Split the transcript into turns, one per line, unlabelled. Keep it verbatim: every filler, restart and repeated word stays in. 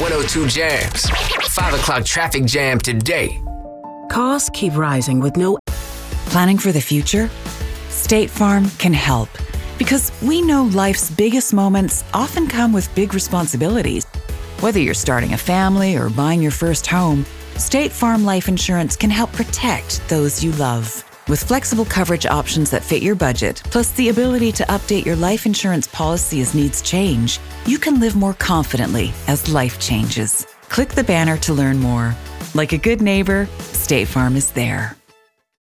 one oh two Jams. five o'clock traffic jam today.
Costs keep rising with no...
Planning for the future? State Farm can help. Because we know life's biggest moments often come with big responsibilities. Whether you're starting a family or buying your first home, State Farm Life Insurance can help protect those you love. With flexible coverage options that fit your budget, plus the ability to update your life insurance policy as needs change, you can live more confidently as life changes. Click the banner to learn more. Like a good neighbor, State Farm is there.